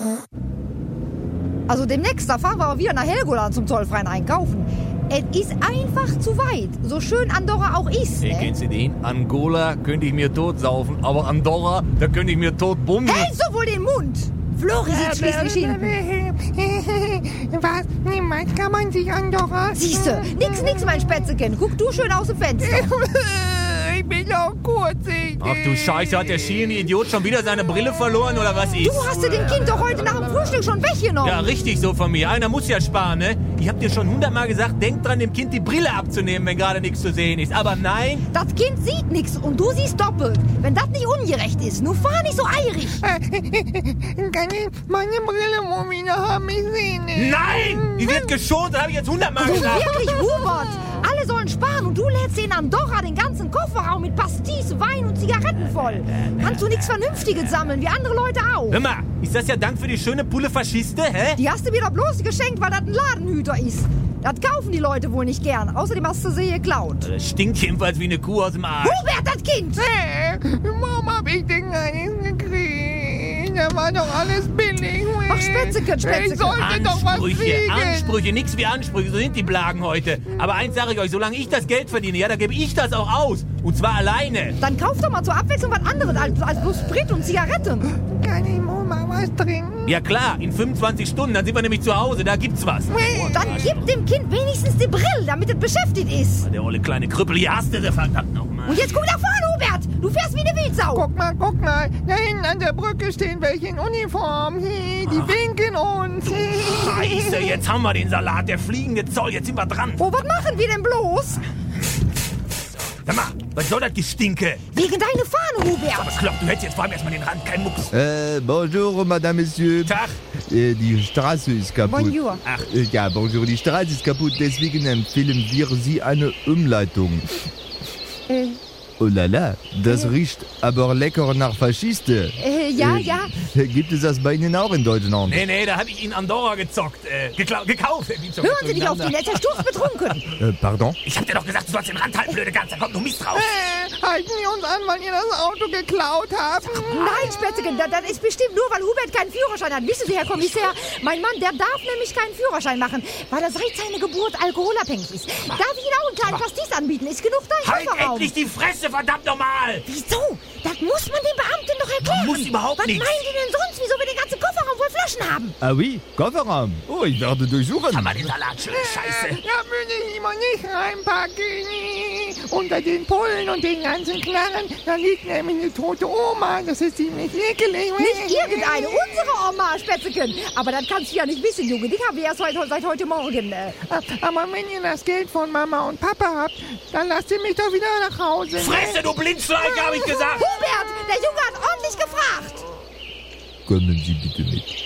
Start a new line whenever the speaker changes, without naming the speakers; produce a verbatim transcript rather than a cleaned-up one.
Also demnächst, da fahren wir aber wieder nach Helgoland zum zollfreien Einkaufen. Es ist einfach zu weit, so schön Andorra auch ist.
Hey,
ne?
kennst du den? Angola könnte ich mir tot saufen, aber Andorra, da könnte ich mir tot bumsen.
Hey, so wohl den Mund! Flori sitzt schließlich hinten.
Was? Niemals kann man sich Andorra...
Siehste, nix, nix, mein Spätzeken. Guck du schön aus dem Fenster.
Ich bin auch kurzsichtig.
Ach du Scheiße, hat der schielende Idiot schon wieder seine Brille verloren oder was ist?
Du hast dir dem Kind doch heute nach dem Frühstück schon weggenommen.
Ja, richtig so von mir. Einer muss ja sparen, ne? Ich hab dir schon hundertmal gesagt, denk dran, dem Kind die Brille abzunehmen, wenn gerade nichts zu sehen ist. Aber nein.
Das Kind sieht nichts und du siehst doppelt. Wenn das nicht ungerecht ist, nun fahr nicht so eirig.
Kann ich meine Brille mal wieder haben? Ich sehe nicht.
Nein! Die wird geschont, das habe ich jetzt hundertmal
Also
gesagt.
wirklich, Hubert. Alle sollen sparen und du lädst in Andorra den ganzen Kofferraum mit Pastis, Wein und Zigaretten voll. Kannst du nichts Vernünftiges sammeln, wie andere Leute auch.
Hör mal, ist das ja Dank für die schöne Pulle Faschiste, hä?
Die hast du mir doch bloß geschenkt, weil das ein Ladenhüter ist. Das kaufen die Leute wohl nicht gern. Außerdem hast du sie geklaut.
Das stinkt jedenfalls wie eine Kuh aus dem Arsch.
Hubert, das Kind!
Hey, warum hab ich den gar nicht gekriegt? Da war doch alles billig.
Ach, Spätzeken, Spätzeken.
Ich sollte doch was
Ansprüche,
kriegen.
Ansprüche, nix wie Ansprüche, so sind die Blagen heute. Aber eins sage ich euch, solange ich das Geld verdiene, ja, da gebe ich das auch aus. Und zwar alleine.
Dann kauf doch mal zur Abwechslung was anderes als, als bloß Sprit und Zigaretten.
Kann ich mal was trinken?
Ja klar, in fünfundzwanzig Stunden, dann sind wir nämlich zu Hause, da gibt's was.
Dann gib dem Kind wenigstens die Brille, damit es beschäftigt ist.
Der olle kleine Krüppel, hier hast du sie, verdammt nochmal.
Und jetzt guck nach vorne, Hubert. Du fährst wie eine Wildsau.
Guck mal, guck mal. Da hinten an der Brücke stehen welche in Uniform. Hi, die winken uns.
Scheiße, jetzt haben wir den Salat, der fliegende Zoll, jetzt sind wir dran.
Oh, was machen wir denn bloß?
Sag mal, was soll das Gestinke?
Wegen deiner Fahne, Hubert.
Aber Klopp, du hättest jetzt vor allem erstmal den Rand, kein Mucks.
Äh, bonjour, Madame, Monsieur.
Tag.
Äh, die Straße ist kaputt.
Bonjour.
Ach,
Äh, ja, bonjour, die Straße ist kaputt, deswegen empfehlen wir Sie eine Umleitung.
Äh,
Oh la la, das riecht aber lecker nach Faschiste.
äh, ja,
Äh,
ja.
Gibt es das bei Ihnen auch in Deutschland?
nee, nee, da hab ich ihn Andorra gezockt, äh, geklau- gekauft. Wie schon
Hören Sie nicht auf den, er ist ja sturzbetrunken.
Äh, pardon?
Ich hab dir doch gesagt, du sollst den Rand halten, blöde Gans, da kommt nur Mist raus.
Äh, halten Sie uns an, weil ihr das Auto geklaut habt.
Nein, Spätzeken, das, das ist bestimmt nur, weil Hubert keinen Führerschein hat. Wissen Sie, Herr Kommissar, mein Mann, der darf nämlich keinen Führerschein machen, weil er seit seiner Geburt alkoholabhängig ist. Darf ich Ihnen auch einen kleinen Pastis anbieten? Ist genug da im
Halt
Kofferraum.
endlich die Fresse, verdammt nochmal!
Wieso? Das muss man den Beamten doch erklären.
Man muss überhaupt
Was
nichts.
meinen die denn sonst, wieso wir den ganzen Kofferraum voll Flaschen haben?
Ah oui, Kofferraum. Oh, ich werde durchsuchen.
Haben wir den Salat, schöne Scheiße.
Da würde ich lieber nicht reinpacken. Unter den Pullen und den ganzen Knarren, da liegt nämlich eine tote Oma. Das ist ziemlich ekelig.
Nicht irgendeine, unsere Oma, Spätzeken. Aber das kannst du ja nicht wissen, Junge. Die haben wir erst heute, seit heute Morgen. Äh.
Aber wenn ihr das Geld von Mama und Papa habt, dann lasst ihr mich doch wieder nach Hause. ne?
Fresse, du Blindschleiche, hab ich gesagt.
Hubert, der Junge hat ordentlich gefragt.
Kommen Sie bitte mit.